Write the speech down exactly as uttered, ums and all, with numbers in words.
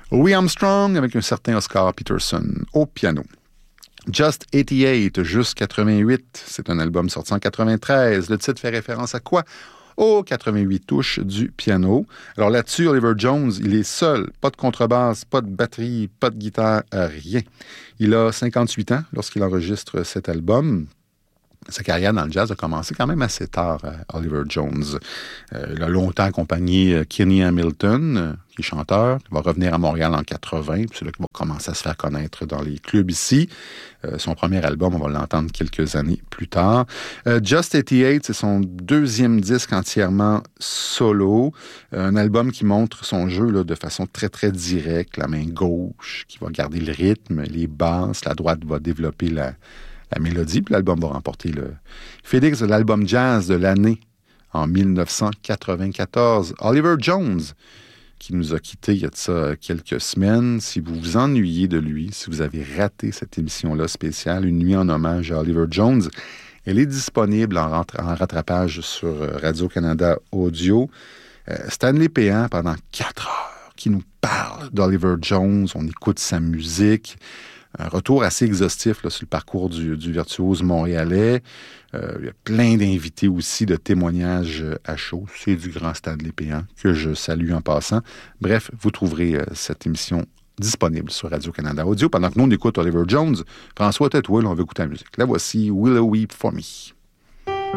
Louis Armstrong avec un certain Oscar Peterson au piano. Just eighty-eight, Juste quatre-vingt-huit, c'est un album sorti en quatre-vingt-treize. Le titre fait référence à quoi? Aux quatre-vingt-huit touches du piano. Alors là-dessus, Oliver Jones, il est seul. Pas de contrebasse, pas de batterie, pas de guitare, rien. Il a cinquante-huit ans lorsqu'il enregistre cet album. Sa carrière dans le jazz a commencé quand même assez tard, euh, Oliver Jones. Euh, il a longtemps accompagné euh, Kenny Hamilton, euh, qui est chanteur. Il va revenir à Montréal en quatre-vingts. Puis c'est là qu'il va commencer à se faire connaître dans les clubs ici. Euh, son premier album, on va l'entendre quelques années plus tard. Euh, Just eighty-eight, c'est son deuxième disque entièrement solo. Euh, un album qui montre son jeu là, de façon très, très directe. La main gauche qui va garder le rythme, les basses. La droite va développer la... la mélodie, puis l'album va remporter le Félix de l'album jazz de l'année en dix-neuf cent quatre-vingt-quatorze. Oliver Jones, qui nous a quittés il y a de ça quelques semaines. Si vous vous ennuyez de lui, si vous avez raté cette émission-là spéciale, Une nuit en hommage à Oliver Jones, elle est disponible en, rentra- en rattrapage sur Radio-Canada Audio. Euh, Stanley Péan, pendant quatre heures, qui nous parle d'Oliver Jones. On écoute sa musique. Un retour assez exhaustif là, sur le parcours du, du virtuose montréalais. Euh, il y a plein d'invités aussi, de témoignages à chaud. C'est du grand Stanley Péan que je salue en passant. Bref, vous trouverez euh, cette émission disponible sur Radio-Canada Audio. Pendant que nous, on écoute Oliver Jones, François Tetouel, on va écouter la musique. La voici, Willow Weep for Me.